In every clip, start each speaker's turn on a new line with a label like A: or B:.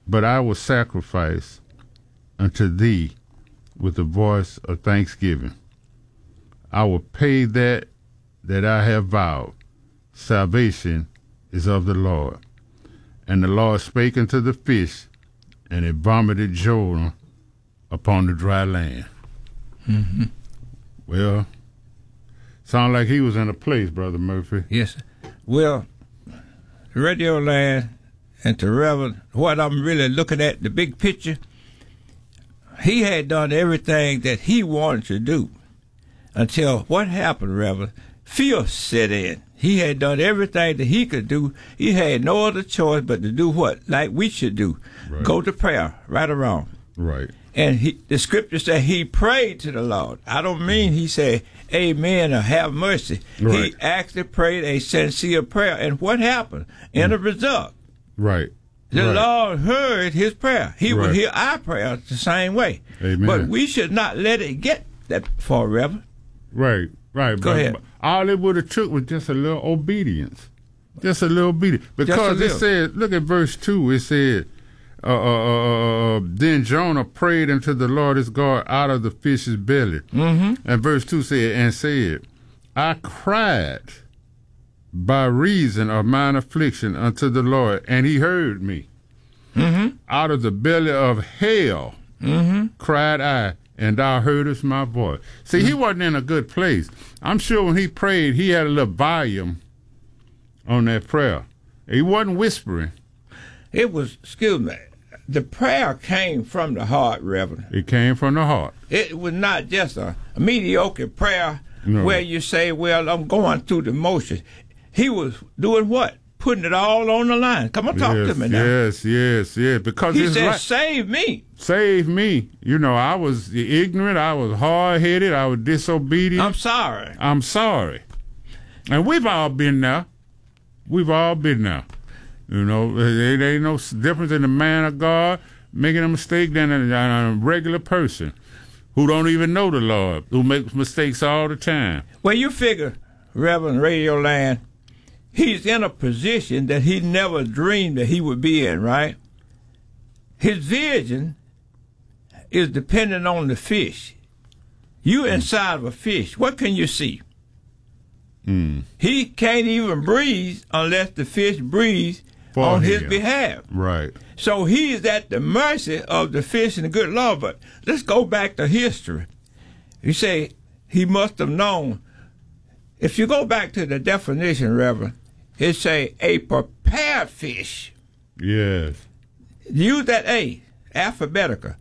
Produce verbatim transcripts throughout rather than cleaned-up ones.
A: but I will sacrifice unto thee with the voice of thanksgiving. I will pay that that I have vowed. Salvation is of the Lord. And the Lord spake unto the fish, and it vomited Jonah upon the dry land.
B: Mm-hmm.
A: Well, sound like he was in a place, Brother Murphy.
B: Yes. Well, Radio Land and to Reverend, what I'm really looking at, the big picture, he had done everything that he wanted to do until what happened, Reverend? Fear set in. He had done everything that he could do. He had no other choice but to do what? Like we should do.
A: Right.
B: Go to prayer, right or wrong.
A: Right.
B: And he, the scripture said he prayed to the Lord. I don't mean he said, amen, or have mercy.
A: Right.
B: He actually prayed a sincere prayer. And what happened? In the result,
A: Right.
B: the
A: right.
B: Lord heard his prayer. He
A: Right.
B: will hear our prayer the same way.
A: Amen.
B: But we should not let it get that far, Reverend.
A: Right, right.
B: Go
A: but,
B: ahead.
A: but all it would have took was just a little obedience. Just a little obedience. Because it
B: little.
A: said, look at verse two, it said, uh, uh, uh, uh, then Jonah prayed unto the Lord his God out of the fish's belly.
B: Mm-hmm.
A: And verse two said, and said, I cried by reason of mine affliction unto the Lord, and he heard me.
B: Mm-hmm.
A: Out of the belly of hell
B: Mm-hmm.
A: cried I, and thou heardest my voice. See, mm-hmm. he wasn't in a good place. I'm sure when he prayed, he had a little volume on that prayer. He wasn't whispering.
B: It was, excuse me, the prayer came from the heart, Reverend.
A: It came from the heart.
B: It was not just a, a mediocre prayer
A: No.
B: where you say, well, I'm going through the motions. He was doing what? Putting it all on the line. Come on, talk
A: yes,
B: to me now.
A: Yes, yes, yes. Because
B: he
A: it's
B: said,
A: right.
B: save me.
A: Save me. You know, I was ignorant. I was hard-headed. I was disobedient.
B: I'm sorry.
A: I'm sorry. And we've all been there. We've all been there. You know, there ain't no difference in the man of God making a mistake than a, a regular person who don't even know the Lord, who makes mistakes all the time.
B: Well, you figure, Reverend Radio Land, he's in a position that he never dreamed that he would be in, right? His vision is dependent on the fish. You inside of a fish, what can you see?
A: Mm.
B: He can't even breathe unless the fish breathes
A: For
B: on
A: him.
B: his behalf.
A: Right.
B: So he is at the mercy of the fish and the good Lord. But let's go back to history. You say he must have known. If you go back to the definition, Reverend, it say a prepared fish.
A: Yes.
B: Use that A, alphabetical.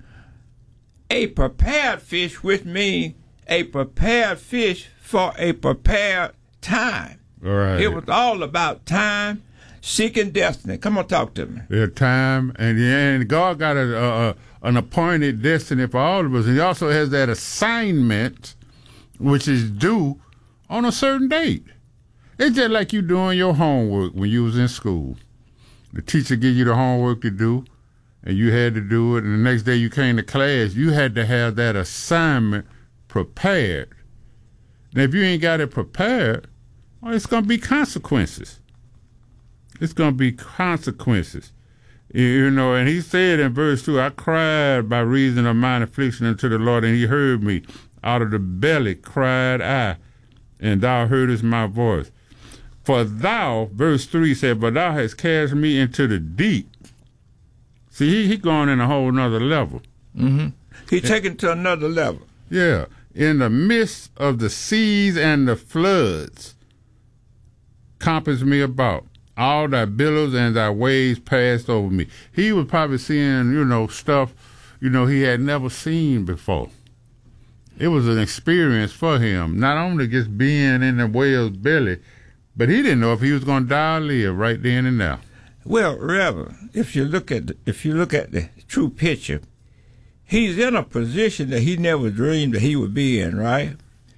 B: A prepared fish, which means a prepared fish for a prepared time.
A: All right.
B: It was all about time, seeking destiny. Come on, talk to me.
A: Their time, and, and God got a, a, a, an appointed destiny for all of us. And he also has that assignment, which is due on a certain date. It's just like you doing your homework when you was in school. The teacher give you the homework to do, and you had to do it, and the next day you came to class, you had to have that assignment prepared. Now, if you ain't got it prepared, well, it's going to be consequences. It's going to be consequences. You know, and he said in verse two, I cried by reason of mine affliction unto the Lord, and he heard me. Out of the belly cried I, and thou heardest my voice. For thou, verse three said, but thou hast cast me into the deep. See, he, he going in a whole nother level.
B: Mm-hmm. He taken to another level.
A: Yeah. In the midst of the seas and the floods, compass me about. All thy billows and thy waves passed over me. He was probably seeing, you know, stuff, you know, he had never seen before. It was an experience for him, not only just being in the whale's belly, but he didn't know if he was going to die or live right then and there.
B: Well, Reverend, if you look at the, if you look at the true picture, he's in a position that he never dreamed that he would be in, right?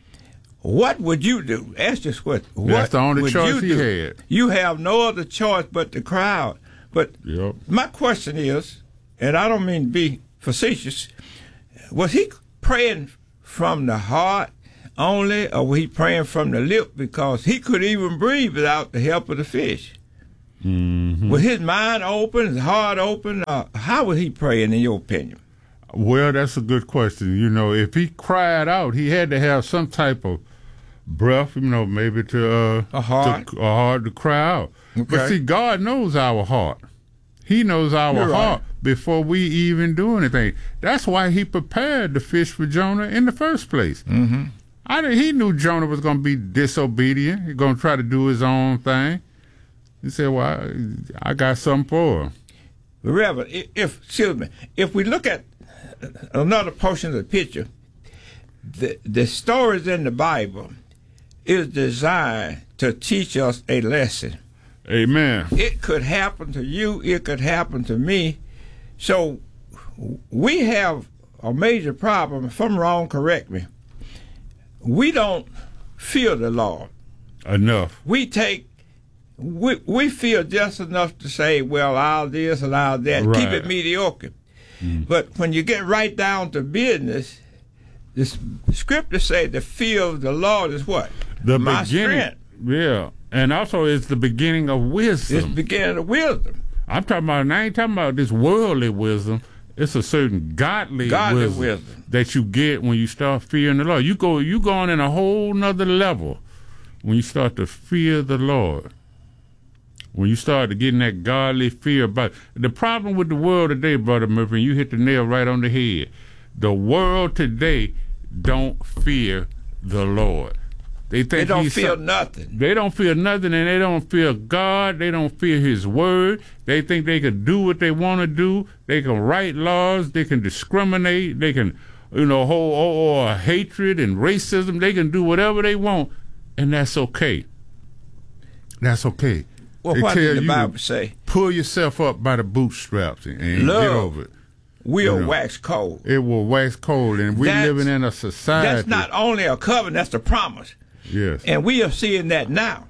B: What would you do? Ask this question. What
A: That's the only
B: would
A: choice
B: you
A: he
B: do?
A: had.
B: You have no other choice but the crowd. But
A: Yep.
B: my question is, and I don't mean to be facetious, was he praying from the heart only, or was he praying from the lip? Because he could even breathe without the help of the fish.
A: Mm-hmm.
B: Was his mind open, his heart open? Uh, how was he praying, in your opinion?
A: Well, that's a good question. You know, if he cried out, he had to have some type of breath, you know, maybe to uh,
B: a heart,
A: to, a heart to cry out.
B: Okay.
A: But see, God knows our heart. He knows our
B: You're
A: heart
B: right.
A: before we even do anything. That's why he prepared the fish for Jonah in the first place.
B: Mm-hmm.
A: I didn't, he knew Jonah was going to be disobedient. He's going to try to do his own thing. He said, "Well, I, I got something for him."
B: Reverend, if excuse me, if we look at another portion of the picture, the the stories in the Bible is designed to teach us a lesson.
A: Amen.
B: It could happen to you. It could happen to me. So we have a major problem. If I'm wrong, correct me. We don't fear the Lord
A: Enough.
B: We take. We we feel just enough to say, well, I'll this and I'll that.
A: Right.
B: Keep it mediocre. Mm. But when you get right down to business, the scripture say the fear of the Lord is what?
A: The
B: My
A: beginning.
B: strength.
A: Yeah. And also it's the beginning of wisdom.
B: It's the beginning of wisdom.
A: I'm talking about, and I ain't talking about this worldly wisdom. It's a certain godly,
B: Godly
A: wisdom,
B: wisdom
A: that you get when you start fearing the Lord. You go, you going in a whole nother level when you start to fear the Lord. When you start to getting that godly fear about the problem with the world today, Brother Murphy, you hit the nail right on the head. The world today don't fear the Lord. They think
B: they don't
A: he's
B: feel
A: some,
B: nothing.
A: They don't feel nothing, and they don't fear God. They don't fear His word. They think they can do what they want to do. They can write laws. They can discriminate. They can, you know, hold or, or hatred and racism. They can do whatever they want, and that's okay. That's okay.
B: Well,
A: they
B: what
A: tell
B: did the
A: you
B: Bible say?
A: Pull yourself up by the bootstraps and, and
B: Love
A: get over it.
B: Will
A: You know,
B: wax cold.
A: It will wax cold, and we're
B: That's-
A: living in a society.
B: That's not only a covenant, that's the promise.
A: Yes.
B: And we are seeing that now.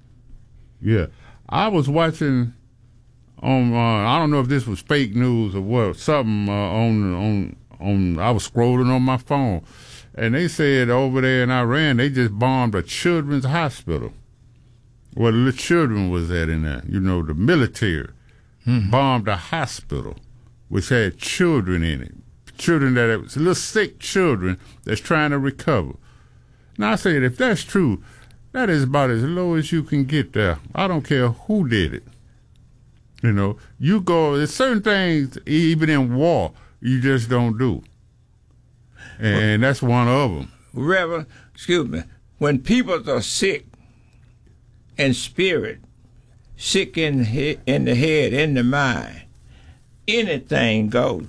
A: Yeah. I was watching on, uh, I don't know if this was fake news or what, something uh, on, on, on, I was scrolling on my phone, and they said over there in Iran, they just bombed a children's hospital. Where the little children was at in there. You know, the military mm-hmm. bombed a hospital which had children in it. Children that was little sick children that's trying to recover. Now I said, if that's true, that is about as low as you can get there. I don't care who did it. You know, you go, there's certain things, even in war, you just don't do. And well, that's one of them.
B: Reverend, excuse me, when people are sick in spirit, sick in, he- in the head, in the mind, anything goes.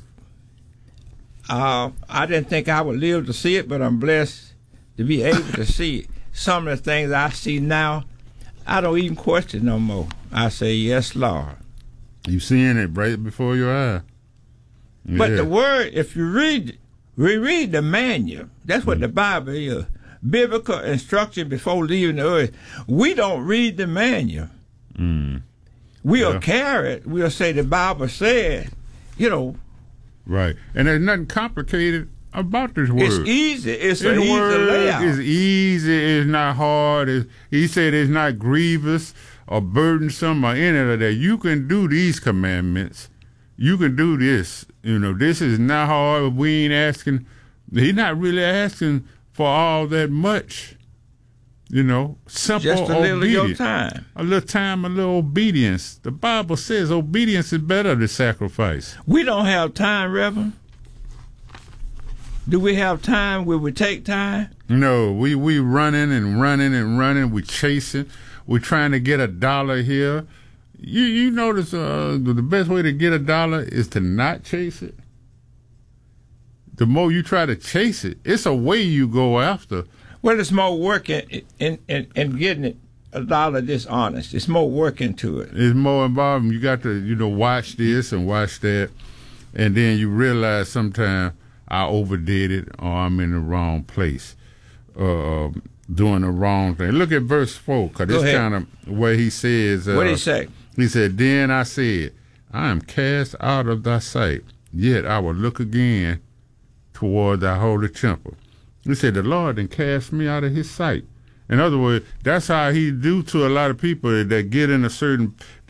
B: Uh, I didn't think I would live to see it, but I'm blessed to be able to see it. Some of the things I see now, I don't even question no more. I say, yes, Lord.
A: You seeing it right before your eyes. Yeah.
B: But the word, if you read, reread the manual, that's what mm. the Bible is. Biblical instruction before leaving the earth. We don't read the manual.
A: Mm.
B: We'll
A: yeah.
B: carry it. We'll say the Bible said, you know.
A: Right. And there's nothing complicated about this word.
B: It's easy. It's
A: this
B: an easy
A: word
B: layout.
A: It's easy. It's not hard. It's, he said it's not grievous or burdensome or any of that. You can do these commandments. You can do this. You know, this is not hard. We ain't asking. He's not really asking for all that much, you know, simple
B: Just a little
A: obedience.
B: of your time.
A: A little time, a little obedience. The Bible says obedience is better than sacrifice.
B: We don't have time, Reverend. Do we have time where we take time?
A: No, we we running and running and running. We chasing. We're trying to get a dollar here. You you notice uh, the best way to get a dollar is to not chase it. The more you try to chase it, it's a way you go after.
B: Well, it's more work in, in, in, in getting it a dollar dishonest. It's more work into it.
A: It's more involved. You got to, you know, watch this and watch that. And then you realize sometimes I overdid it or I'm in the wrong place, uh, doing the wrong thing. Look at verse four, because it's kind of where he says. Uh,
B: what did he say?
A: He said, then I said, I am cast out of thy sight, yet I will look again toward thy holy temple. He said, the Lord then cast me out of his sight. In other words, that's how he do to a lot of people that get in a certain,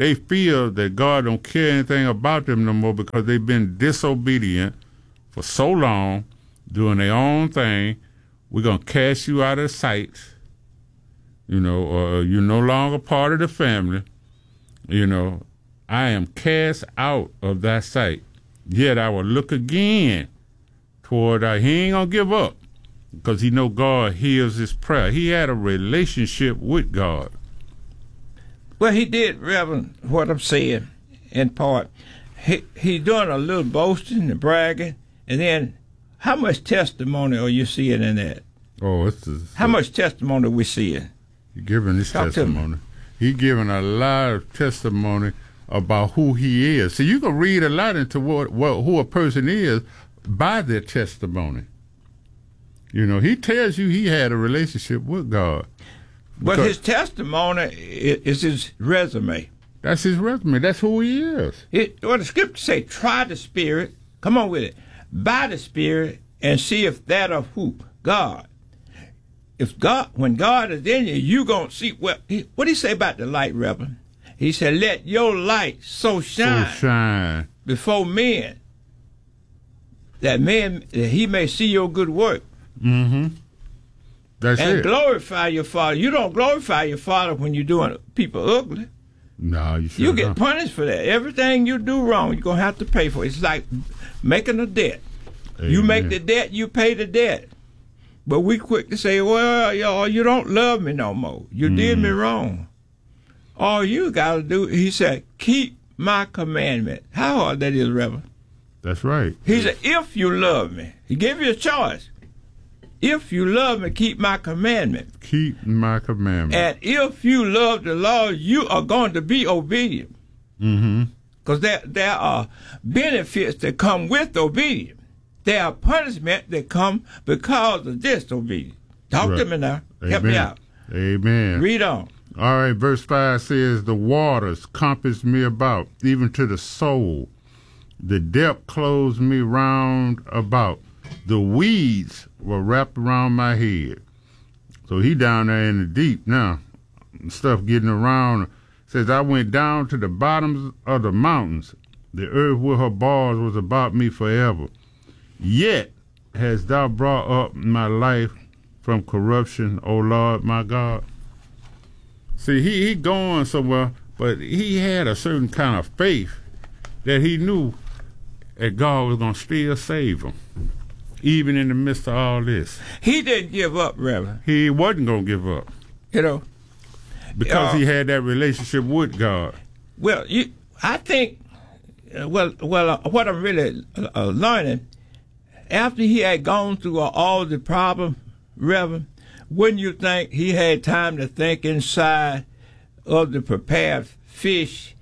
A: they feel that God don't care anything about them no more because they've been disobedient for so long, doing their own thing. We're going to cast you out of sight, you know, or you're no longer part of the family. You know, I am cast out of thy sight. Yet I will look again toward thy. He ain't going to give up because he know God hears his prayer. He had a relationship with God.
B: Well, he did, Reverend, what I'm saying, in part. He, he doing a little boasting and bragging, and then how much testimony are you seeing in that?
A: Oh, it's, it's
B: How much testimony are we seeing?
A: He giving his
B: Talk to me.
A: testimony. He giving a lot of testimony about who he is. So you can read a lot into what, what who a person is by their testimony. You know, he tells you he had a relationship with God.
B: But his testimony is his resume.
A: That's his resume. That's who he is.
B: It, well, the scripture say, try the Spirit, come on with it, by the Spirit, and see if that of who? God. If God, when God is in you, you going to see, well, he, what did he say about the light, Reverend? He said, let your light so shine,
A: So shine.
B: before men, that men, that he may see your good work.
A: Mm-hmm. That's
B: and
A: it.
B: glorify your Father. You don't glorify your Father when you're doing people ugly.
A: No, you should
B: You get
A: not.
B: punished for that. Everything you do wrong, you're going to have to pay for it. It's like making a debt.
A: Amen.
B: You make the debt, you pay the debt. But we quick to say, well, y'all, you don't love me no more. You mm. did me wrong. All you got to do, he said, keep my commandment. How hard that is, Reverend?
A: That's right.
B: He said, if you love me. He gave you a choice. If you love me, keep my commandment.
A: Keep my commandment.
B: And if you love the Lord, you are going to be obedient.
A: Mm-hmm.
B: Because there, there are benefits that come with obedience. There are punishment that come because of disobedience. Talk
A: right.
B: to me now.
A: Amen.
B: Help me out.
A: Amen.
B: Read on.
A: All right, verse five says, the waters compass me about, even to the soul. The depth closed me round about. The weeds were wrapped around my head. So he down there in the deep now. Stuff getting around. Says, I went down to the bottoms of the mountains. The earth with her bars was about me forever. Yet hast thou brought up my life from corruption, O Lord my God. See, he, he going somewhere, but he had a certain kind of faith that he knew that God was going to still save him, even in the midst of all this.
B: He didn't give up, Reverend.
A: He wasn't going to give up.
B: You know.
A: Because
B: uh,
A: he had that relationship with God.
B: Well, you, I think, uh, well, well, uh, what I'm really uh, learning, after he had gone through all the problems, Reverend, wouldn't you think he had time to think inside of the prepared fish?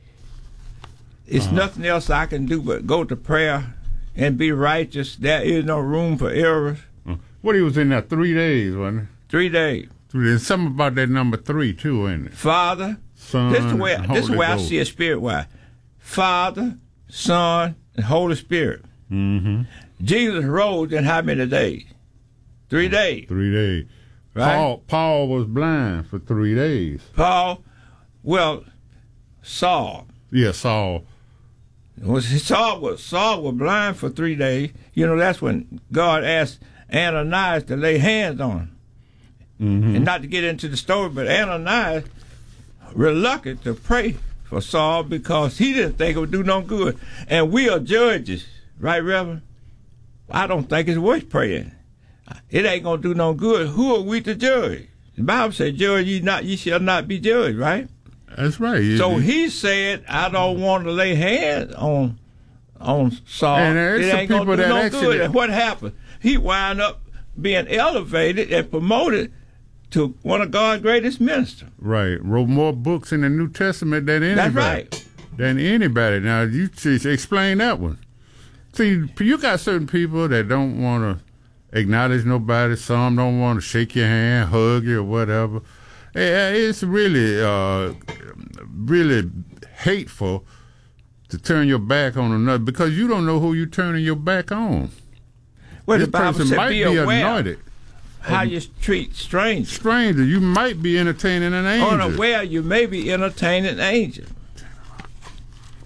B: It's uh-huh. nothing else I can do but go to prayer and be righteous. There is no room for errors.
A: Uh, what he was in there three days, wasn't it?
B: Three days.
A: There's something about that number three too, ain't it?
B: Father,
A: Son,
B: this is the way,
A: and
B: this is the way I
A: Ghost.
B: see it spirit-wise. Father, Son, and Holy Spirit.
A: Mm-hmm.
B: Jesus rose in how many days? Three days.
A: Three days.
B: Right?
A: Paul, Paul was blind for three days.
B: Paul, well, Saul.
A: Yeah, Saul.
B: Was Saul was Saul was blind for three days. You know, that's when God asked Ananias to lay hands on him.
A: Mm-hmm.
B: And not to get into the story, but Ananias reluctant to pray for Saul because he didn't think it would do no good. And we are judges, right, Reverend? I don't think it's worth praying. It ain't gonna do no good. Who are we to judge? The Bible says, "Judge ye not, ye shall not be judged." Right?
A: That's right.
B: So he said, "I don't want to lay hands on on Saul.
A: And there's
B: it
A: some
B: ain't gonna
A: people
B: do
A: that
B: no
A: actually-
B: good." And what happened? He wound up being elevated and promoted to one of God's greatest ministers.
A: Right. Wrote more books in the New Testament than anybody.
B: That's right.
A: Than anybody. Now, you just explain that one. See, you got certain people that don't want to acknowledge nobody. Some don't want to shake your hand, hug you, or whatever. It's really, uh, really hateful to turn your back on another because you don't know who you're turning your back on.
B: Well,
A: this
B: the Bible
A: person
B: said,
A: might
B: be
A: be
B: aware
A: anointed.
B: how you treat strangers.
A: Stranger, you might be entertaining an angel.
B: Unaware, you may be entertaining an angel.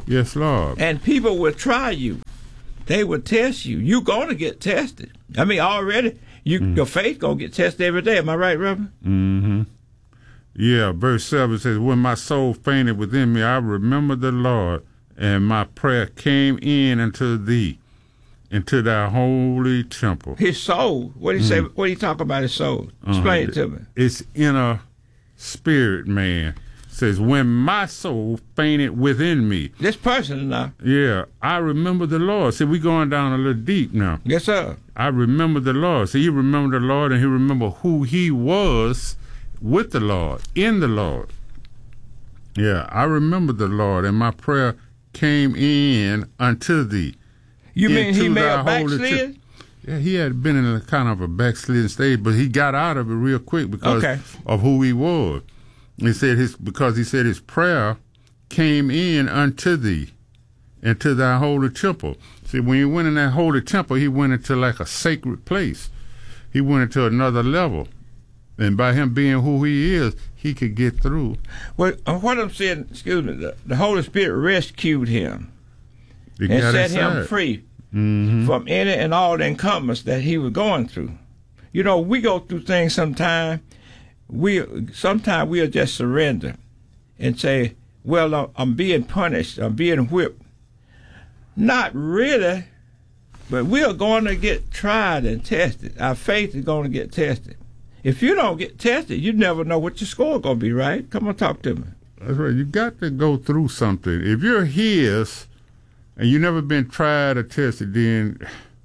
A: Yes, Lord.
B: And people will try you. They will test you. You're going to get tested. I mean, already, you mm. your faith going to get tested every day. Am I right, Reverend?
A: Mm-hmm. Yeah, verse seven says, when my soul fainted within me, I remembered the Lord, and my prayer came in unto thee, into thy holy temple.
B: His soul. What do you mm-hmm. say? What do you talk about his soul? Explain uh-huh. it to me.
A: It's inner spirit, man. Says, when my soul fainted within me.
B: This person now.
A: Yeah, I remember the Lord. See, we going down a little deep now.
B: Yes, sir.
A: I remember the Lord. See, he remembered the Lord, and he remembered who he was with the Lord, in the Lord. Yeah, I remember the Lord, and my prayer came in unto thee.
B: You mean he made a backslid?
A: Yeah, he had been in a kind of a backsliding stage, but he got out of it real quick because
B: okay.
A: of who he was. He said his because he said his prayer came in unto thee, into thy holy temple. See, when he went in that holy temple, he went into like a sacred place. He went into another level, and by him being who he is, he could get through.
B: Well, what I'm saying, excuse me, the, the Holy Spirit rescued him
A: He
B: and set
A: inside.
B: him free
A: mm-hmm.
B: from any and all the encumbrance that he was going through. You know, we go through things sometimes. We sometimes we'll just surrender and say, well, I'm being punished, I'm being whipped. Not really, but we are going to get tried and tested. Our faith is going to get tested. If you don't get tested, you never know what your score is going to be, right? Come on, talk to me.
A: That's right. You got to go through something. If you're his and you never been tried or tested, then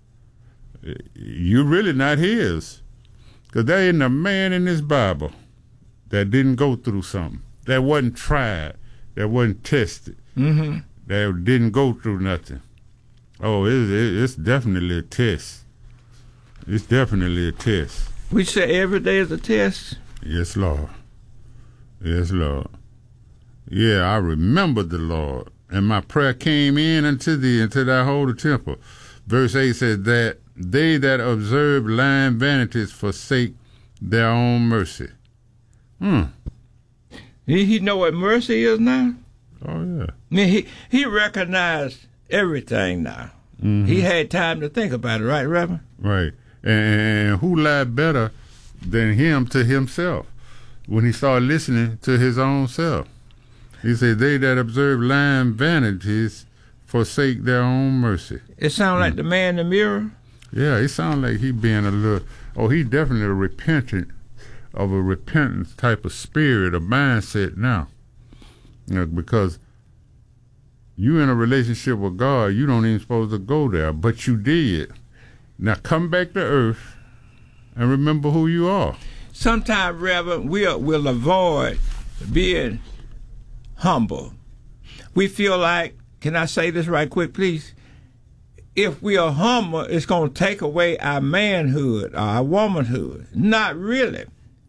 A: you're really not his. Because there ain't a man in this Bible that didn't go through something, that wasn't tried, that wasn't tested,
B: mm-hmm.
A: that didn't go through nothing. Oh, it, it, it's definitely a test. It's definitely a test.
B: We say every day is a test.
A: Yes, Lord. Yes, Lord. Yeah, I remember the Lord, and my prayer came in unto thee, into thy holy temple. Verse eight says that they that observe lying vanities forsake their own mercy. Hmm.
B: He, he know what mercy is now?
A: Oh, yeah.
B: I mean, he, he recognized everything now.
A: Mm-hmm.
B: He had time to think about it, right, Reverend?
A: Right. And, and who lied better than him to himself when he started listening to his own self? He said, they that observe lying vanities forsake their own mercy.
B: It sounds like mm. the man in the mirror?
A: Yeah, it sounds like he being a little, oh, he definitely a repentant, of a repentant type of spirit, a mindset now. You know, because you in a relationship with God, you don't even supposed to go there, but you did. Now come back to earth and remember who you are.
B: Sometimes, Reverend, we'll, we'll avoid being humble. We feel like, can I say this right quick, please? If we are humble, it's going to take away our manhood or our womanhood. Not really.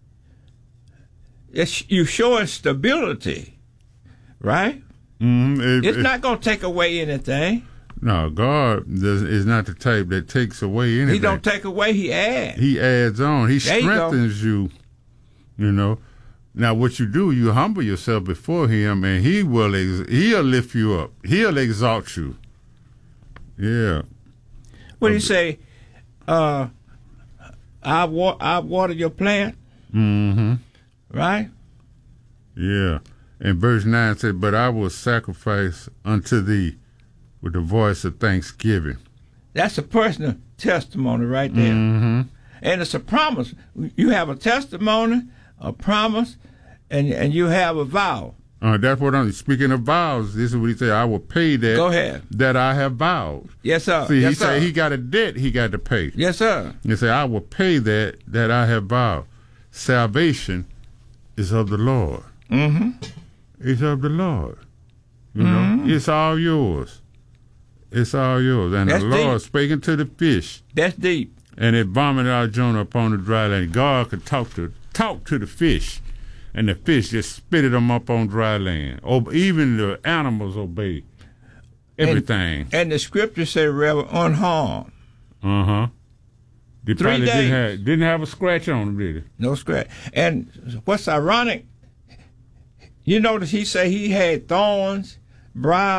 B: It's, you're showing stability, right?
A: Mm-hmm. It,
B: it's
A: it,
B: not going to take away anything.
A: No, God does, is not the type that takes away anything.
B: He don't take away, he adds.
A: He adds on. He
B: there
A: strengthens you, you, you know. Now, what you do, you humble yourself before him, and he will ex- he'll lift you up. He'll exalt you. Yeah.
B: What do you say? Uh, I, wa- I water your plant.
A: Mm-hmm.
B: Right?
A: Yeah. And verse nine said, but I will sacrifice unto thee with the voice of thanksgiving.
B: That's a personal testimony right there.
A: Mm-hmm.
B: And it's a promise. You have a testimony, a promise, and and you have a vow.
A: Uh, that's what I'm speaking of vows. This is what he said. I will pay that.
B: Go ahead.
A: That I have vowed.
B: Yes, sir.
A: See,
B: yes,
A: he
B: sir.
A: said he got a debt he got to pay.
B: Yes, sir.
A: He said, I will pay that that I have vowed. Salvation is of the Lord.
B: Mm-hmm.
A: It's of the Lord. You
B: mm-hmm.
A: know, it's all yours. It's all yours. And
B: That's
A: the Lord
B: deep.
A: speaking to the fish.
B: That's deep.
A: And it vomited out Jonah upon the dry land. God could talk to talk to the fish, and the fish just spitted them up on dry land. Oh, even the animals obeyed. Everything.
B: And, and the scripture say, Reverend, unharmed.
A: Uh huh. They
B: Three
A: probably
B: days.
A: Didn't have, didn't have a scratch on them, did they?
B: No scratch. And what's ironic, you notice he say he had thorns, briars,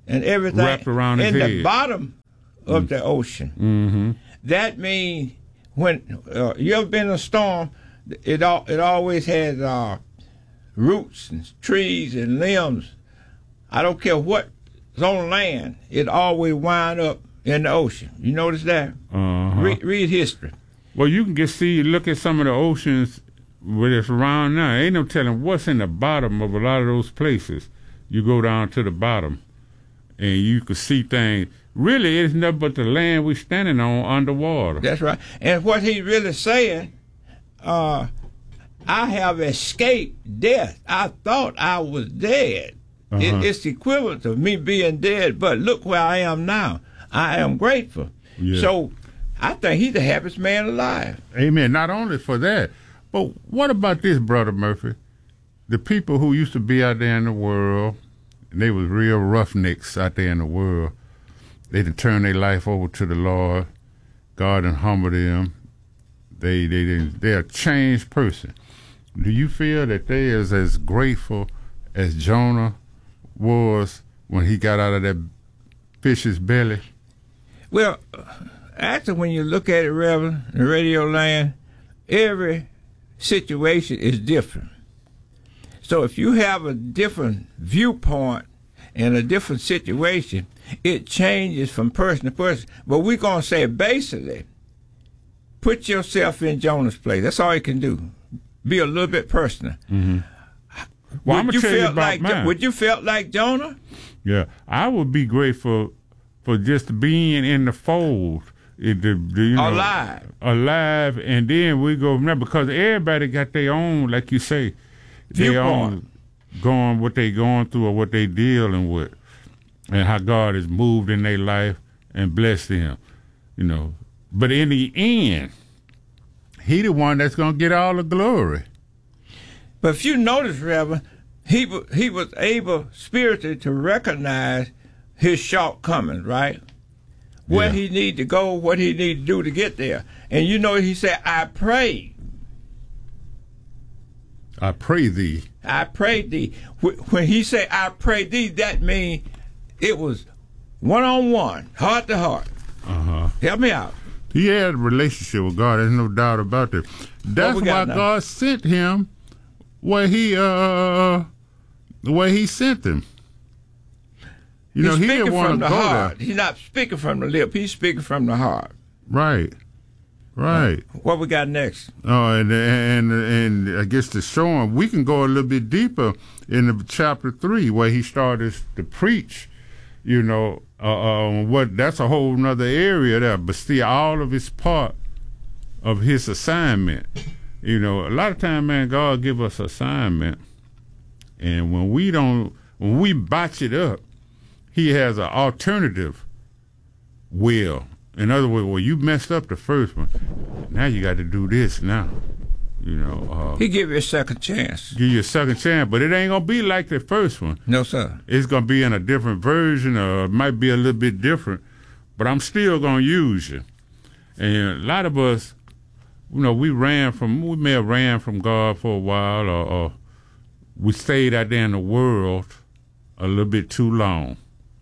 B: and everything
A: wrapped around his
B: in
A: head.
B: the bottom of mm. the ocean.
A: Mm-hmm.
B: That means when uh, you ever been in a storm, it all it always has uh, roots and trees and limbs. I don't care what's on land, it always wind up in the ocean. You notice that?
A: Uh-huh.
B: Read, read history.
A: Well, you can get see, look at some of the oceans where it's around now. Ain't no telling what's in the bottom of a lot of those places. You go down to the bottom, and you can see things. Really, it's nothing but the land we're standing on underwater.
B: That's right. And what he's really saying, uh, I have escaped death. I thought I was dead. Uh-huh. It, it's equivalent to me being dead, but look where I am now. I am grateful. Yeah. So I think he's the happiest man alive.
A: Amen. Not only for that, but what about this, Brother Murphy? The people who used to be out there in the world, and they was real roughnecks out there in the world, they done turned their life over to the Lord. God done humbled them. They they they're a changed person. Do you feel that they is as grateful as Jonah was when he got out of that fish's belly?
B: Well, actually, when you look at it, Reverend, in Radio Land, every situation is different. So if you have a different viewpoint in a different situation, it changes from person to person. But we're going to say basically, put yourself in Jonah's place. That's all you can do. Be a little bit personal.
A: Mm-hmm. Well, I'm going to tell you about
B: like,
A: mine.
B: Would you felt like Jonah?
A: Yeah, I would be grateful for just being in the fold. It, the, the, you know,
B: alive.
A: Alive, and then we go from there because everybody got their own, like you say, their own going, what they going through or what they dealing with, and how God has moved in their life and blessed them, you know. But in the end, he the one that's going to get all the glory.
B: But if you notice, Reverend, he, he was able spiritually to recognize his shortcomings, right? Where yeah. he need to go, what he need to do to get there. And you know, he said, I prayed.
A: I pray thee.
B: I prayed thee. When he said, I pray thee, that means it was one-on-one, heart to heart.
A: Uh-huh.
B: Help me out.
A: He had a relationship with God. There's no doubt about that. That's why now? God sent him where he, uh, where he sent him. You
B: He's
A: know, he
B: speaking
A: didn't want
B: from
A: to
B: the
A: go
B: heart.
A: there.
B: He's not speaking from the lip. He's speaking from the heart.
A: Right, right.
B: Uh, what we got next?
A: Oh, and and and I guess to show him, we can go a little bit deeper in the chapter three where he started to preach. You know, uh, um, what that's a whole nother area there. But still, all of it's part of his assignment. You know, a lot of time, man, God give us assignment, and when we don't, when we botch it up, he has an alternative will. In other words, well, you messed up the first one. Now you got to do this now. You know. Uh,
B: he give you a second chance.
A: Give you a second chance, but it ain't going to be like the first one.
B: No, sir.
A: It's going to be in a different version, or it might be a little bit different, but I'm still going to use you. And a lot of us, you know, we ran from, we may have ran from God for a while, or, or we stayed out there in the world a little bit too long.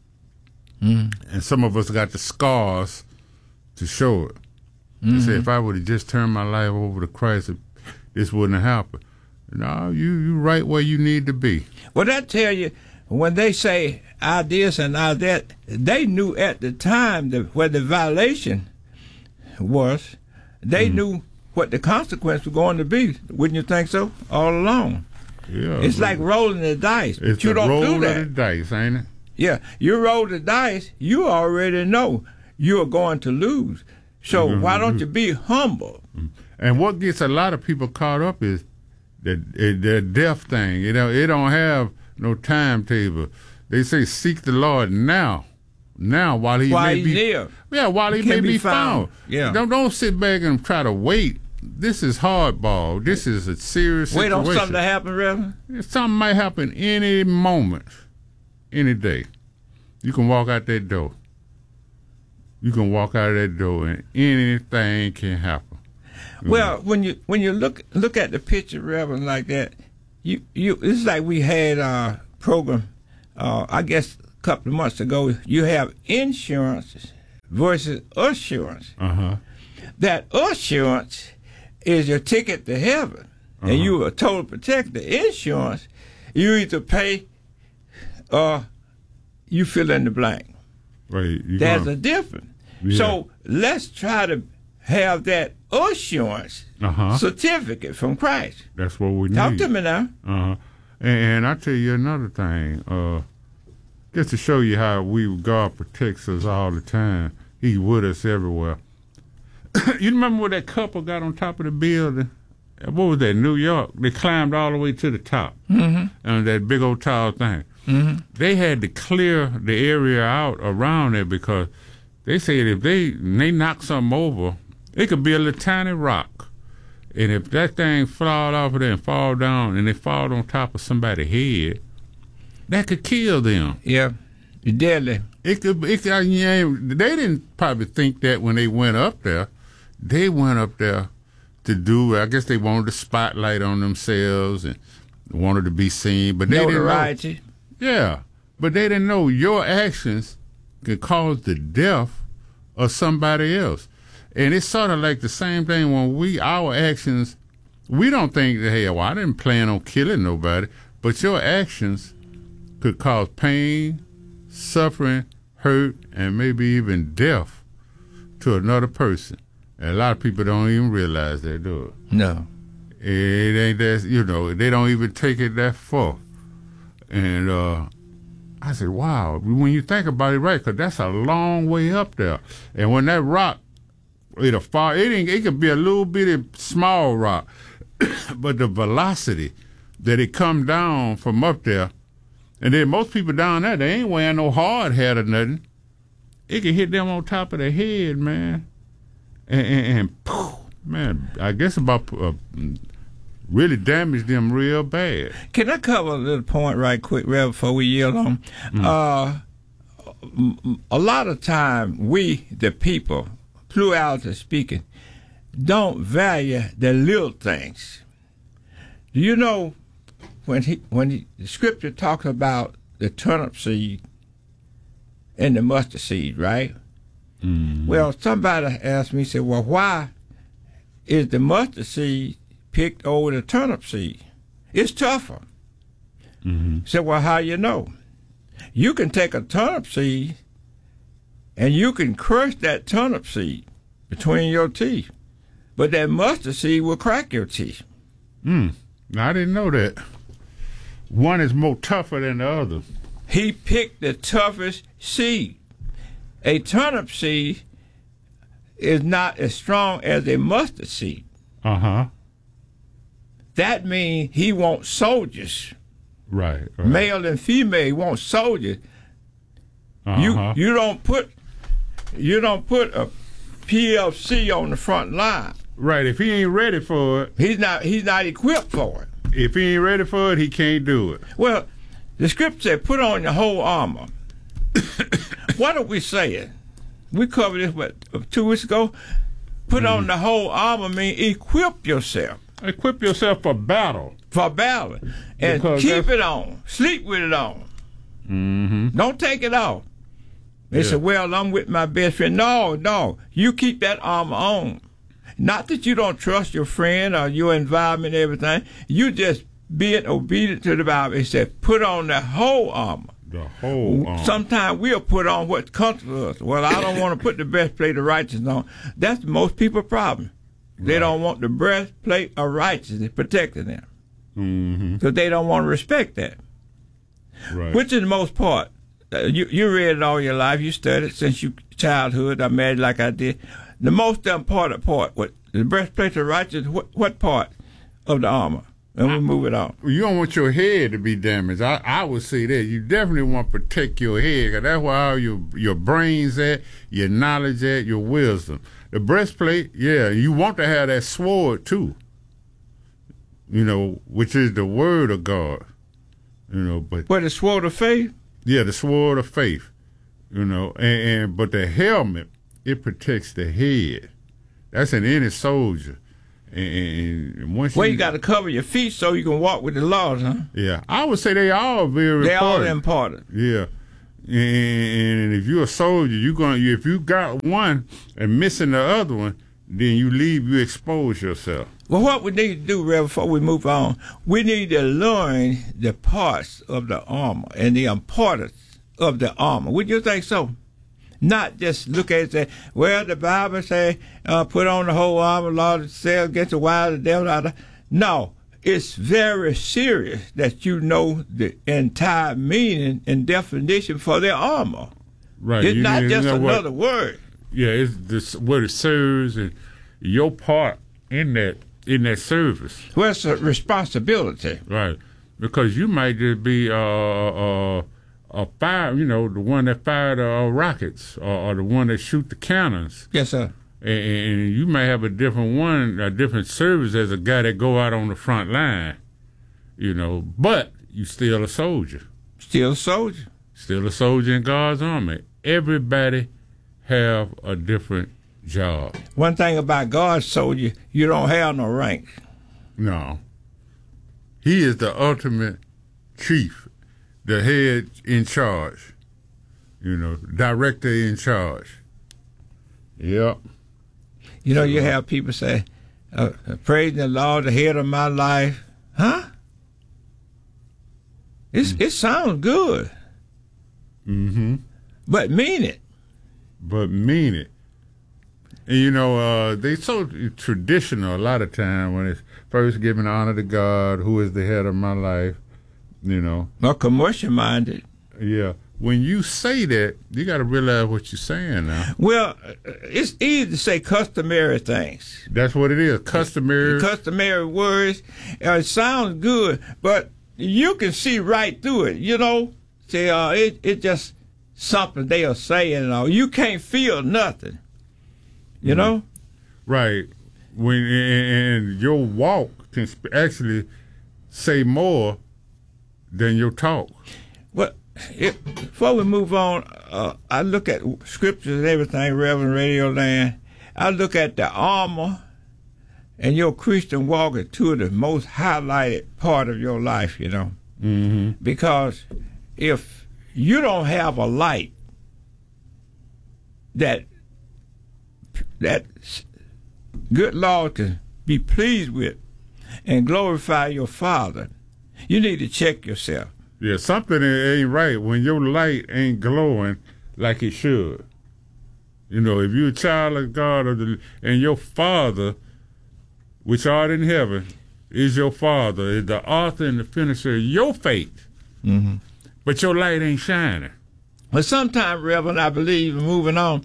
B: Mm.
A: And some of us got the scars to show it. Mm-hmm. They say, if I would have just turned my life over to Christ, this wouldn't have happened. No, you you right where you need to be.
B: Well, that tell you, when they say I this and I that, they knew at the time that where the violation was. They mm-hmm. knew what the consequence was going to be. Wouldn't you think so? All along.
A: Yeah.
B: It's like rolling the dice.
A: It's
B: but you don't
A: roll
B: do that.
A: Of the dice, ain't it?
B: Yeah, you roll the dice, you already know you are going to lose. So mm-hmm. why don't you be humble?
A: And what gets a lot of people caught up is the the death thing. You know, it don't have no timetable. They say seek the Lord now, now while he
B: while
A: may
B: he's
A: be
B: near.
A: Yeah, while he, he may be, be found. found.
B: Yeah,
A: don't don't sit back and try to wait. This is hardball. This is a serious
B: wait
A: situation.
B: on something to happen, Reverend.
A: Something might happen any moment, any day. You can walk out that door. You can walk out of that door, and anything can happen.
B: Well, mm-hmm. when you when you look look at the picture, Reverend, like that, you you it's like we had a program. Uh, I guess couple of months ago, you have insurance versus assurance.
A: Uh-huh.
B: That assurance is your ticket to heaven, uh-huh. and you are total protected. The insurance, you either pay or you fill in the blank.
A: Right.
B: There's
A: gonna,
B: a difference.
A: Yeah.
B: So let's try to have that assurance
A: uh-huh.
B: certificate from Christ.
A: That's what we
B: Talk
A: need.
B: to me now.
A: Uh-huh. And, and I tell you another thing, uh, just to show you how we God protects us all the time. He's with us everywhere. You remember when that couple got on top of the building? What was that, New York? They climbed all the way to the top.
B: Mm-hmm.
A: And that big old tall thing.
B: Mm-hmm.
A: They had to clear the area out around it because they said if they they knock something over, it could be a little tiny rock. And if that thing fall off of there and fall down and it fall on top of somebody's head, that could kill them.
B: Yeah, deadly. It
A: could. It could. Yeah, they didn't probably think that when they went up there. They went up there to do. I guess they wanted the spotlight on themselves and wanted to be seen, but they
B: Notoriety.
A: didn't know. Yeah, but they didn't know your actions could cause the death of somebody else. And it's sort of like the same thing when we, our actions, we don't think that, hey, well, I didn't plan on killing nobody, but your actions could cause pain, suffering, hurt, and maybe even death to another person. And a lot of people don't even realize that, do it?
B: No.
A: It ain't that, you know, they don't even take it that far. And uh, I said, wow, when you think about it, right, because that's a long way up there. And when that rock, it'll fall, it, ain't, it could be a little bitty small rock, but the velocity that it come down from up there, and then most people down there, they ain't wearing no hard hat or nothing. It can hit them on top of their head, man. And, and, and poof, man, I guess about uh, really damaged them real bad.
B: Can I cover a little point right quick, Rev, before we yield on? Mm. Uh, a lot of time, we, the people, plurality speaking, don't value the little things. Do you know when he when he, the scripture talks about the turnip seed and the mustard seed, right? Mm-hmm. Well, somebody asked me, said, well, why is the mustard seed picked over the turnip seed? It's tougher. Mm-hmm. Said, well, how you know? You can take a turnip seed and you can crush that turnip seed between your teeth, but that mustard seed will crack your teeth.
A: Mm. I didn't know that. One is more tougher than the other.
B: He picked the toughest seed. A turnip seed is not as strong as a mustard seed.
A: Uh-huh.
B: That means he wants soldiers.
A: Right. right.
B: Male and female, he wants soldiers.
A: Uh-huh.
B: You you don't put you don't put a P F C on the front line.
A: Right. If he ain't ready for it,
B: he's not he's not equipped for it.
A: If he ain't ready for it, he can't do it.
B: Well, the scripture said, put on your whole armor. What are we saying? We covered this what two weeks ago. Put mm-hmm. on the whole armor means equip yourself.
A: Equip yourself for battle.
B: For battle. And because keep it on. Sleep with it on.
A: Mm-hmm.
B: Don't take it off. They yeah. said, well, I'm with my best friend. No, no. You keep that armor on. Not that you don't trust your friend or your environment and everything. You just being obedient to the Bible. It said, put on the whole armor.
A: The whole armor.
B: Sometimes we'll put on what's comfortable to us. Well, I don't want to put the breastplate of righteousness on. That's most people's problem. They right. don't want the breastplate of righteousness protecting them.
A: Mm-hmm.
B: Because they don't want to respect that.
A: Right.
B: Which is the most part. Uh, you you read it all your life. You studied since your childhood. I married like I did. The most important part, what the breastplate of righteousness, what, what part of the armor? And we move it on.
A: You don't want your head to be damaged. I, I would say that. You definitely want to protect your head, because that's where all your, your brain's at, your knowledge at, your wisdom. The breastplate, yeah, you want to have that sword too, you know, which is the word of God, you know. But
B: what, the sword of faith?
A: Yeah, the sword of faith, you know. And, and but the helmet, it protects the head. That's in any soldier. And, and once
B: well,
A: you,
B: you got to cover your feet so you can walk with the Lord, huh?
A: Yeah, I would say they all very
B: they
A: important.
B: They all important.
A: Yeah, And if you're a soldier, you're going. If you got one and missing the other one, then you leave. You expose yourself.
B: Well, what we need to do, Reverend, before we move on, we need to learn the parts of the armor and the importance of the armor. Would you think so? Not just look at it and say, well, the Bible say, uh, put on the whole armor, Lord, sail against the wild, the devil. Out of... No, it's very serious that you know the entire meaning and definition for the armor.
A: Right.
B: It's
A: you
B: not just
A: know
B: another
A: what,
B: word.
A: Yeah, it's this, what it serves and your part in that in that service.
B: Well, it's a responsibility.
A: Right. Because you might just be uh, uh, a fire, you know, the one that fired uh, rockets or, or the one that shoot the cannons.
B: Yes, sir.
A: And, and you may have a different one, a different service as a guy that go out on the front line, you know, but you still a soldier.
B: Still a soldier.
A: Still a soldier in God's army. Everybody have a different job.
B: One thing about God's soldier, you don't have no rank.
A: No. He is the ultimate chief, the head in charge, you know, director in charge. Yep.
B: You know, you have people say, uh, praise the Lord, the head of my life. Huh? It's, mm. It sounds good.
A: Mm-hmm.
B: But mean it.
A: But mean it. And, you know, uh, they so traditional a lot of time when it's first giving honor to God, who is the head of my life, you know.
B: Or commercial-minded.
A: Yeah. When you say that, you got to realize what you're saying now.
B: Well, it's easy to say customary things.
A: That's what it is, customary.
B: Customary words. Uh, it sounds good, but you can see right through it, you know. See, uh, it, it just something they are saying and all. You can't feel nothing, you mm-hmm. know.
A: Right. When and your walk can actually say more than your talk.
B: Well, it, before we move on, uh, I look at scriptures and everything, Reverend Radio Land. I look at the armor and your Christian walk are two of the most highlighted part of your life, you know.
A: Mm-hmm.
B: Because if you don't have a light that that good Lord can be pleased with and glorify your Father, you need to check yourself.
A: Yeah, something ain't right when your light ain't glowing like it should. You know, if you're a child of God or the, and your Father, which art in heaven, is your Father, is the author and the finisher of your faith,
B: mm-hmm.
A: but your light ain't shining.
B: But sometimes, Reverend, I believe, moving on,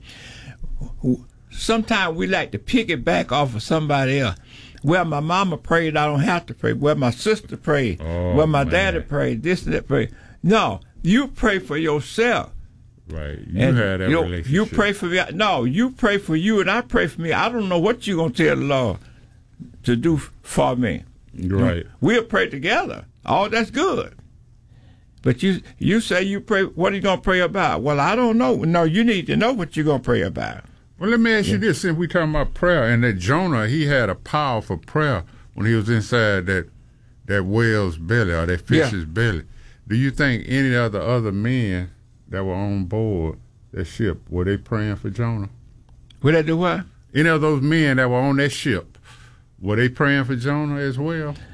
B: sometimes we like to pick it back off of somebody else. Well, my mama prayed, I don't have to pray. Well, my sister prayed.
A: Oh,
B: well, my
A: man.
B: daddy prayed, this and that prayed. No, you pray for yourself.
A: Right. You
B: and
A: had that
B: you,
A: relationship.
B: You pray for me. No, you pray for you and I pray for me. I don't know what you're going to tell the Lord to do for me.
A: Right.
B: We'll pray together. Oh, that's good. But you you say you pray, what are you going to pray about? Well, I don't know. No, you need to know what you're going to pray about.
A: Well, let me ask
B: yeah.
A: you this. Since we talking about prayer, and that Jonah, he had a powerful prayer when he was inside that that whale's belly or that fish's
B: yeah.
A: belly. Do you think any of the other men that were on board that ship, were they praying for Jonah?
B: Would they do what?
A: Any of those men that were on that ship, were they praying for Jonah as well? Do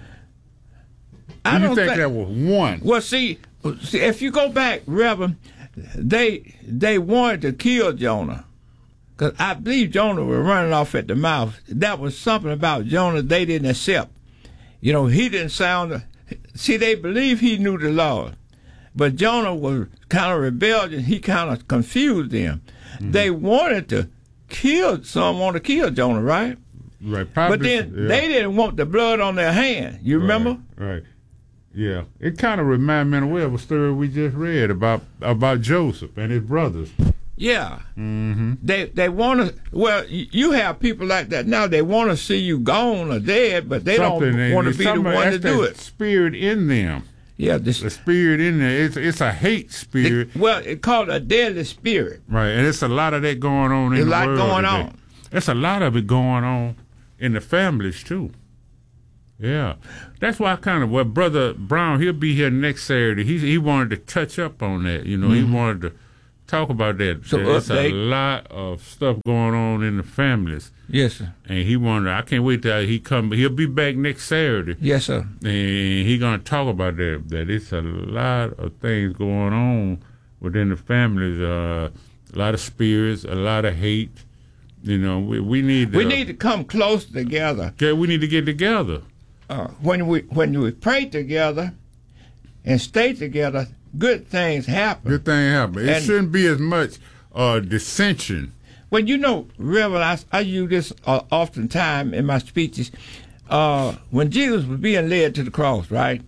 B: I
A: you
B: don't
A: think
B: think
A: that was one?
B: Well, see, see, if you go back, Reverend, they they wanted to kill Jonah. Because I believe Jonah was running off at the mouth. That was something about Jonah they didn't accept. You know, he didn't sound... See, they believe he knew the Lord. But Jonah was kind of rebellious. He kind of confused them. Mm-hmm. They wanted to kill... Some wanted to kill Jonah, right?
A: Right. Probably,
B: but then
A: yeah.
B: they didn't want the blood on their hand. You remember?
A: Right. right. Yeah. It kind of reminded me in a way of a story we just read about, about Joseph and his brothers.
B: Yeah,
A: mm-hmm.
B: they they want to. Well, you have people like that now. They want to see you gone or dead, but they
A: Something
B: don't want to be the one to do it.
A: Spirit in them.
B: Yeah, this,
A: the spirit in there. It's it's a hate spirit.
B: The, well, it's called a deadly spirit.
A: Right, and it's a lot of that going on in
B: There's
A: the
B: a lot
A: world
B: going
A: today.
B: on.
A: There's a lot of it going on in the families too. Yeah, that's why I kind of well, Brother Brown, he'll be here next Saturday. He he wanted to touch up on that. You know, mm-hmm. he wanted to talk about that. So there's a lot of stuff going on in the families.
B: Yes, sir.
A: And he wanted. I can't wait till he come. He'll be back next Saturday.
B: Yes, sir.
A: And he gonna talk about that. That it's a lot of things going on within the families. Uh, a lot of spirits, a lot of hate. You know, we we need. To,
B: we need to come close together.
A: Yeah, we need to get together.
B: Uh, when we when we pray together and stay together, good things happen.
A: Good things happen. It and shouldn't be as much uh, dissension.
B: Well, you know, Reverend, I, I use this uh, oftentimes in my speeches. Uh, when Jesus was being led to the cross, right,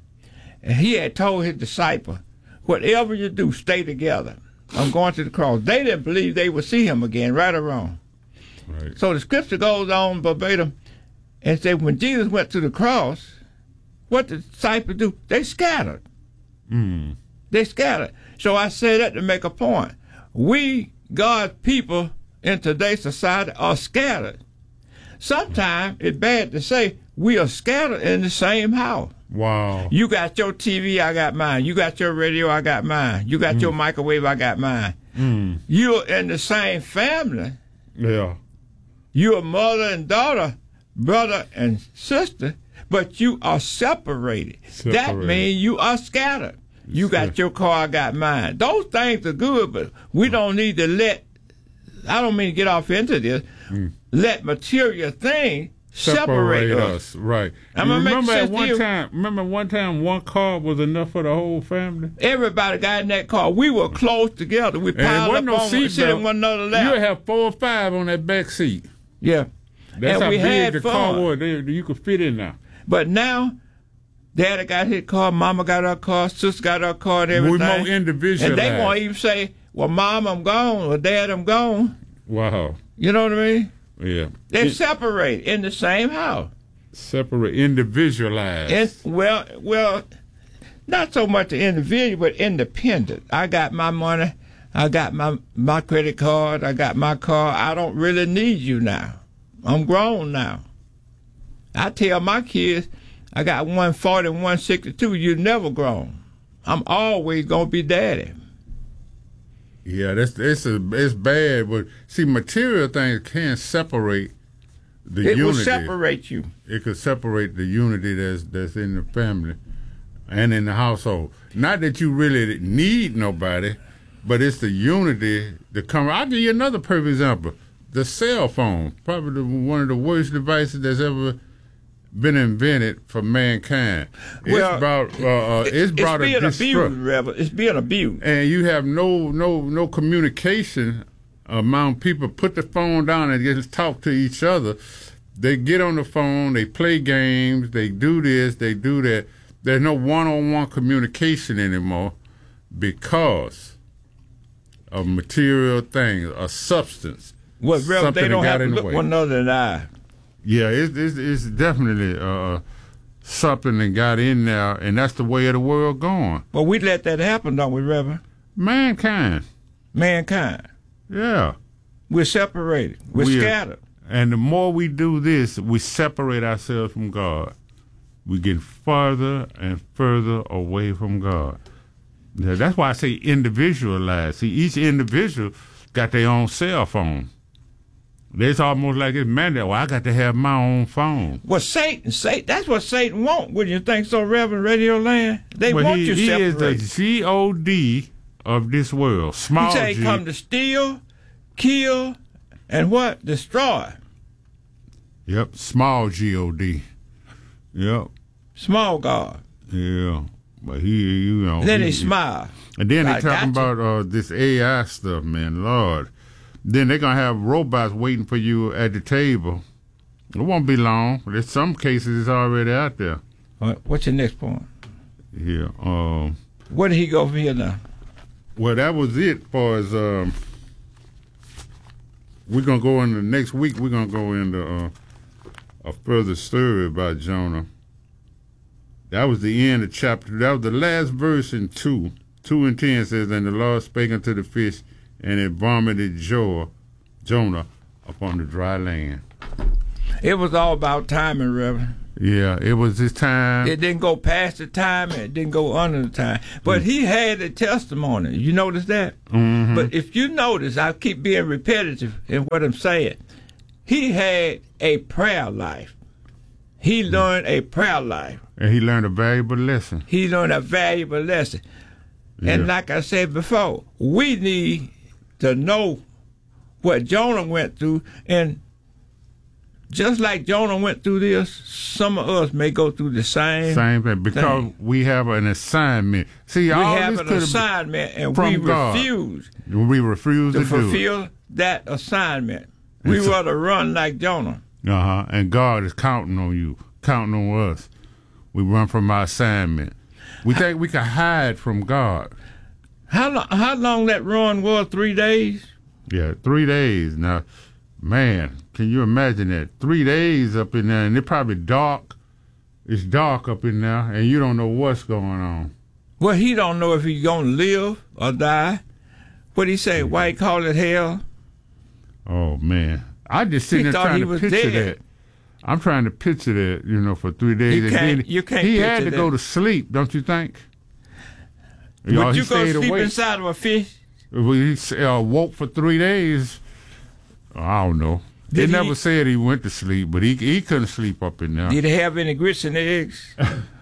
B: and he had told his disciple, whatever you do, stay together. I'm going to the cross. They didn't believe they would see him again, right or wrong.
A: Right.
B: So the scripture goes on verbatim and said when Jesus went to the cross, what did the disciples do? They scattered.
A: Mm.
B: They scattered. So I say that to make a point. We, God's people in today's society, are scattered. Sometimes it's bad to say we are scattered in the same house.
A: Wow.
B: You got your T V, I got mine. You got your radio, I got mine. You got mm. your microwave, I got mine.
A: Mm.
B: You're in the same family.
A: Yeah.
B: You're mother and daughter, brother and sister, but you are separated. separated. That means you are scattered. You got your car, I got mine. Those things are good, but we don't need to let, I don't mean to get off into this, mm. let material things separate, separate us.
A: us. Right.
B: I'm gonna
A: remember
B: make
A: at one time, remember one time one car was enough for the whole family?
B: Everybody got in that car. We were close together. We piled up
A: no
B: on
A: seat
B: sit in one another lap.
A: You have four or five on that back seat.
B: Yeah.
A: That's
B: and
A: how
B: we
A: big
B: had
A: the
B: fun.
A: car was. They, you could fit in now.
B: But now, Daddy got his car, Mama got her car, Sister got her car, and everything.
A: We're more individualized.
B: And they won't even say, well, Mom, I'm gone, or Dad, I'm gone.
A: Wow.
B: You know what I mean?
A: Yeah.
B: They're
A: it,
B: separated in the same house.
A: Separate, individualized.
B: And, well, well, not so much the individual, but independent. I got my money. I got my, my credit card. I got my car. I don't really need you now. I'm grown now. I tell my kids, I got one forty and one sixty-two. You're never grown. I'm always going to be daddy.
A: Yeah, that's it's a, it's bad, but see, material things can separate the
B: it
A: unity. It
B: will separate you.
A: It could separate the unity that's that's in the family and in the household. Not that you really need nobody, but it's the unity that come. I'll give you another perfect example: the cell phone, probably the, one of the worst devices that's ever been invented for mankind.
B: Well,
A: it's brought, uh, uh, it's brought
B: it's being
A: a
B: abused, Rebel. It's being abused,
A: and you have no no no communication among people. Put the phone down and just talk to each other. They get on the phone, they play games, they do this, they do that. There's no one-on-one communication anymore because of material things, a substance.
B: Well, Rebel, they don't have to look one another in the eye.
A: Yeah, it's, it's, it's definitely uh, something that got in there, and that's the way of the world going.
B: Well, we let that happen, don't we, Reverend?
A: Mankind.
B: Mankind.
A: Yeah.
B: We're separated. We're we scattered.
A: Are, and the more we do this, we separate ourselves from God. We get further and further away from God. Now, that's why I say individualized. See, each individual got their own cell phone. It's almost like it's mandate. Well, I got to have my own phone.
B: Well, Satan, Satan, that's what Satan wants. Wouldn't you think so, Reverend Radio Land? They
A: well,
B: want
A: he,
B: you
A: he
B: separated.
A: He is the G O D of this world. Small
B: He say
A: G.
B: come to steal, kill, and what? Destroy.
A: Yep, small G O D. Yep.
B: Small God.
A: Yeah, but he, you know.
B: Then
A: he,
B: they smile.
A: And then
B: I
A: they talking about uh, this A I stuff, man. Lord. Then they're going to have robots waiting for you at the table. It won't be long. In some cases, it's already out there.
B: What's your next point?
A: Yeah. Um,
B: Where did he go from here now?
A: Well, that was it for as um, we're going to go into next week. We're going to go into uh, a further story about Jonah. That was the end of chapter. That was the last verse in two. two and ten says, and the Lord spake unto the fish, and it vomited Jonah, Jonah upon the dry land.
B: It was all about timing, Reverend.
A: Yeah, it was his time.
B: It didn't go past the time, and it didn't go under the time. But mm. he had a testimony. You notice that?
A: Mm-hmm.
B: But if you notice, I keep being repetitive in what I'm saying. He had a prayer life. He learned a prayer life.
A: And he learned a valuable lesson.
B: He learned a valuable lesson. Yeah. And like I said before, we need to know what Jonah went through, and just like Jonah went through this, some of us may go through the same
A: same thing because thing. we have an assignment. See,
B: we
A: all
B: have
A: this
B: an assignment, and
A: we
B: God. refuse.
A: We refuse
B: to,
A: to
B: fulfill
A: do
B: that assignment. We
A: so,
B: rather run like Jonah.
A: Uh huh. And God is counting on you, counting on us. We run from our assignment. We how, think we can hide from God.
B: How long? How long that run was? Three days.
A: Yeah, three days. Now, man, can you imagine that? Three days up in there, and it's probably dark. It's dark up in there, and you don't know what's going on.
B: Well, he don't know if he's gonna live or die. What he say? Mm-hmm. Why he call it hell?
A: Oh man, I just sitting
B: he
A: there trying
B: he
A: to picture
B: dead.
A: that. I'm trying to picture that, you know, for three days.
B: You
A: and
B: can't.
A: then
B: You can't.
A: He had to
B: that.
A: go to sleep, don't you think?
B: Would
A: Y'all,
B: you go sleep
A: awake.
B: inside of a fish?
A: He uh, woke for three days. I don't know. They
B: Did
A: never
B: he,
A: said he went to sleep, but he he couldn't sleep up in there.
B: Did he have any grits and eggs?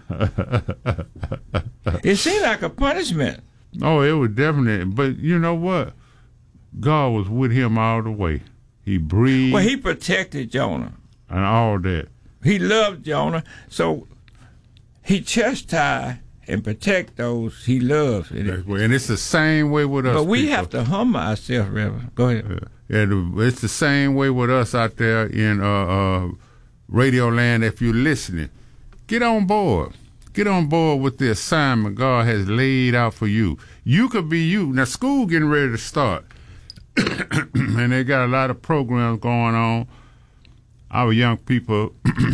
B: It seemed like a punishment.
A: Oh, it was definitely. But you know what? God was with him all the way. He breathed.
B: Well, he protected Jonah.
A: And all that.
B: He loved Jonah, so he chastised and protect those he loves.
A: And it's the same way with us.
B: But we
A: people.
B: have to humble ourselves, Reverend. Go ahead.
A: Yeah, yeah, it's the same way with us out there in uh, uh, Radio Land. If you're listening, get on board. Get on board with the assignment God has laid out for you. You could be you. Now, school getting ready to start. And they got a lot of programs going on. Our young people,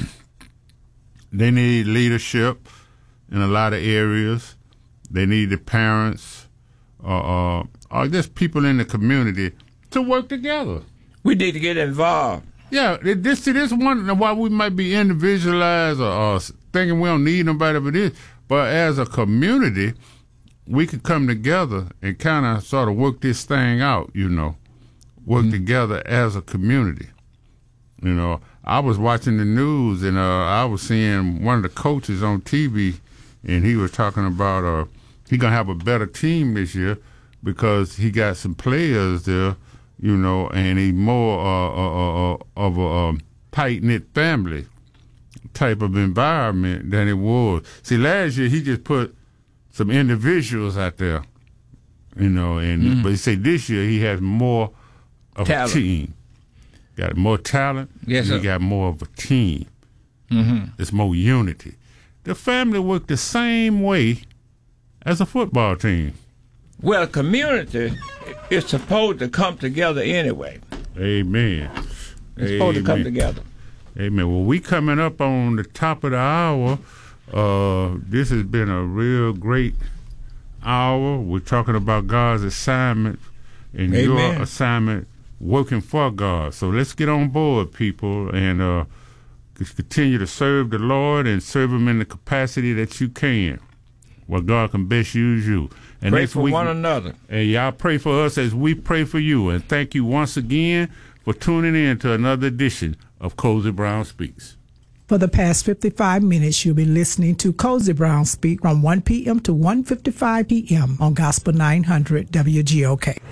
A: they need leadership in a lot of areas. They need the parents uh, uh, or just people in the community to work together.
B: We need to get involved.
A: Yeah, this it is one why we might be individualized or, or thinking we don't need nobody for this, but as a community, we can come together and kind of sort of work this thing out, you know, work mm-hmm. together as a community. You know, I was watching the news and uh, I was seeing one of the coaches on T V, and he was talking about uh, he gonna have a better team this year because he got some players there, you know, and he more uh, uh, uh, of a um, tight-knit family type of environment than it was. See, last year he just put some individuals out there, you know, and mm-hmm. but he said this year he has more of talent. A team. Got more talent.
B: Yes,
A: and
B: sir.
A: He got more of a team.
B: Mm-hmm.
A: It's more unity. The family worked the same way as a football team.
B: Well, community is supposed to come together anyway.
A: Amen.
B: It's supposed to come together.
A: Amen. Well, we coming up on the top of the hour. Uh, this has been a real great hour. We're talking about God's assignment and
B: Amen.
A: your assignment working for God. So let's get on board, people, and uh, continue to serve the Lord and serve Him in the capacity that you can, where God can best use you. And
B: pray for
A: week,
B: one another.
A: And y'all pray for us as we pray for you. And thank you once again for tuning in to another edition of Cozy Brown Speaks.
C: For the past fifty-five minutes, you'll be listening to Cozy Brown Speak from one p.m. to one fifty-five p.m. on Gospel nine hundred W G O K.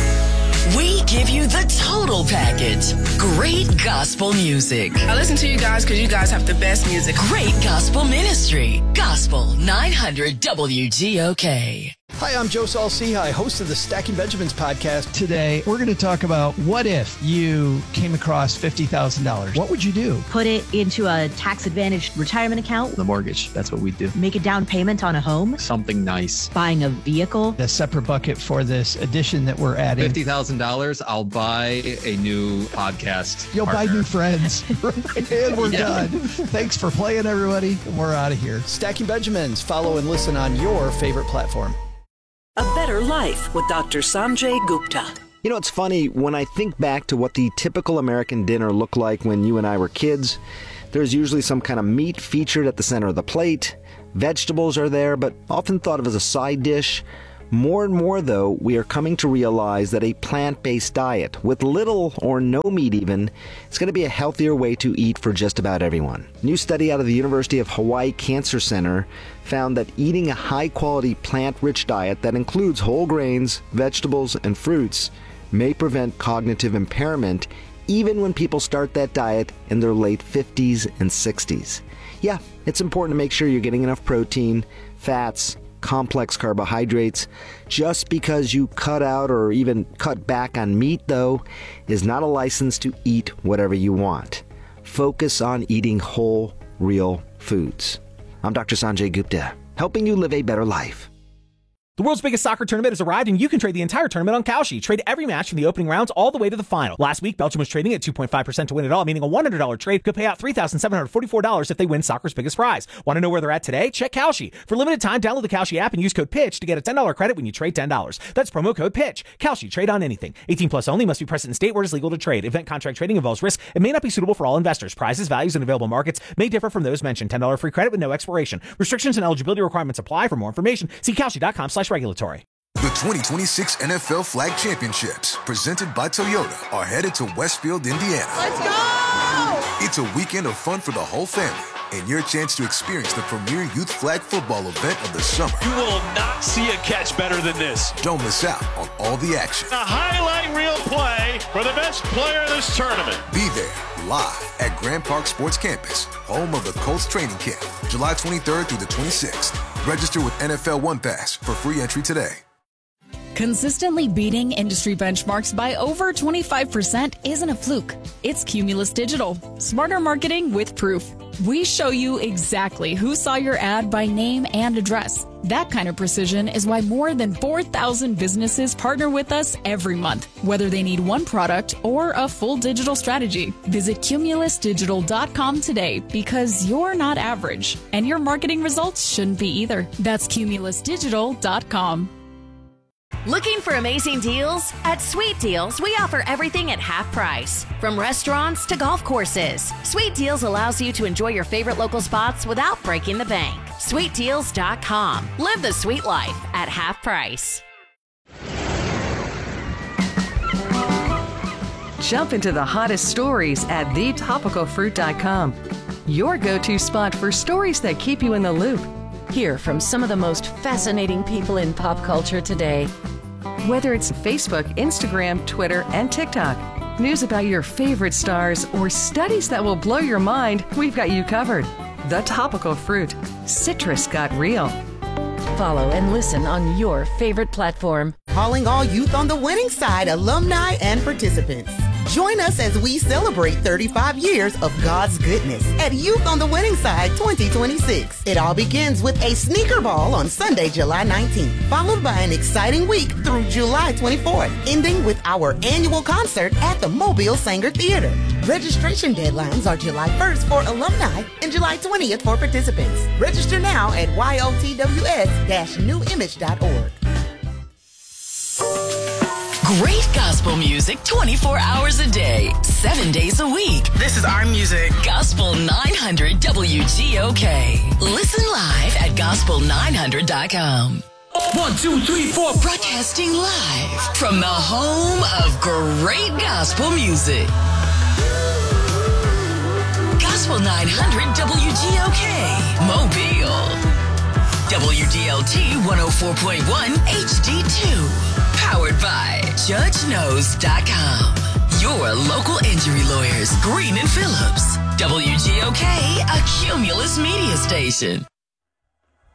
D: We give you the total package. Great gospel music.
E: I listen to you guys because you guys have the best music.
D: Great gospel ministry. Gospel nine hundred W G O K.
F: Hi, I'm Joe Saul-Sehy, host of the Stacking Benjamins podcast.
G: Today, we're going to talk about what if you came across fifty thousand dollars? What would you do?
H: Put it into a tax-advantaged retirement account.
I: The mortgage, that's what we do.
H: Make a down payment on a home.
I: Something nice.
H: Buying a vehicle.
G: A separate bucket for this edition that we're adding.
I: fifty thousand dollars, I'll buy a new podcast
G: You'll
I: partner.
G: buy new friends. And we're yeah. done. Thanks for playing, everybody. We're out of here.
F: Stacking Benjamins. Follow and listen on your favorite platform.
J: A Better Life with Doctor Sanjay Gupta.
K: You know, it's funny, when I think back to what the typical American dinner looked like when you and I were kids, There's usually some kind of meat featured at the center of the plate. Vegetables are there, but often thought of as a side dish. More and more, though, we are coming to realize that a plant-based diet, with little or no meat even, is going to be a healthier way to eat for just about everyone. A new study out of the University of Hawaii Cancer Center found that eating a high-quality plant-rich diet that includes whole grains, vegetables, and fruits may prevent cognitive impairment even when people start that diet in their late fifties and sixties. Yeah, it's important to make sure you're getting enough protein, fats, complex carbohydrates. Just because you cut out or even cut back on meat, though, is not a license to eat whatever you want. Focus on eating whole, real foods. I'm Doctor Sanjay Gupta, helping you live a better life.
L: The world's biggest soccer tournament has arrived, and you can trade the entire tournament on Kalshi. Trade every match from the opening rounds all the way to the final. Last week, Belgium was trading at two point five percent to win it all, meaning a one hundred dollars trade could pay out three thousand seven hundred forty-four dollars if they win soccer's biggest prize. Want to know where they're at today? Check Kalshi. For limited time, download the Kalshi app and use code PITCH to get a ten dollars credit when you trade ten dollars. That's promo code PITCH. Kalshi. Trade on anything. eighteen plus only. Must be present in state where it is legal to trade. Event contract trading involves risk and may not be suitable for all investors. Prizes, values, and available markets may differ from those mentioned. ten dollars free credit with no expiration. Restrictions and eligibility requirements apply. For more information, see Kalshi.com slash regulatory.
M: The twenty twenty-six N F L Flag Championships, presented by Toyota, are headed to Westfield, Indiana.
N: Let's go!
M: It's a weekend of fun for the whole family and your chance to experience the premier youth flag football event of the summer.
N: You will not see a catch better than this.
M: Don't miss out on all the action.
N: A highlight reel play for the best player of this tournament.
M: Be there live at Grand Park Sports Campus, home of the Colts training camp, July twenty-third through the twenty-sixth. Register with N F L One Pass for free entry today.
O: Consistently beating industry benchmarks by over twenty-five percent isn't a fluke. It's Cumulus Digital. Smarter marketing with proof. We show you exactly who saw your ad by name and address. That kind of precision is why more than four thousand businesses partner with us every month, whether they need one product or a full digital strategy. Visit cumulus digital dot com today, because you're not average, and your marketing results shouldn't be either. That's cumulus digital dot com.
P: Looking for amazing deals? At Sweet Deals, we offer everything at half price. From restaurants to golf courses, Sweet Deals allows you to enjoy your favorite local spots without breaking the bank. sweet deals dot com. Live the sweet life at half price.
Q: Jump into the hottest stories at the topical fruit dot com. Your go-to spot for stories that keep you in the loop.
R: Hear from some of the most fascinating people in pop culture today.
Q: Whether it's Facebook, Instagram, Twitter, and TikTok, news about your favorite stars, or studies that will blow your mind, we've got you covered. The Topical Fruit. Citrus got real.
R: Follow and listen on your favorite platform.
S: Calling all youth on the winning side, alumni and participants. Join us as we celebrate thirty-five years of God's goodness at Youth on the Winning Side twenty twenty-six. It all begins with a sneaker ball on Sunday, July nineteenth, followed by an exciting week through July twenty-fourth, ending with our annual concert at the Mobile Sanger Theater. Registration deadlines are July first for alumni and July twentieth for participants. Register now at Y O T W S dash new image dot org.
D: Great gospel music twenty-four hours a day, seven days a week.
E: This is our music.
D: Gospel nine hundred W G O K. Listen live at gospel nine hundred dot com.
N: One, two, three, four.
D: Broadcasting live from the home of great gospel music. Gospel nine hundred W G O K, Mobile. W D L T one oh four point one H D two. Powered by judge knows dot com. Your local injury lawyers, Green and Phillips. W G O K, a Cumulus media station.